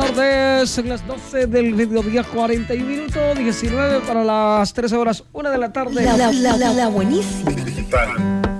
tardes. En las 12 del mediodía, 41 minutos, 19 para las 13 horas, 1 de la tarde. La buenísima. Digital.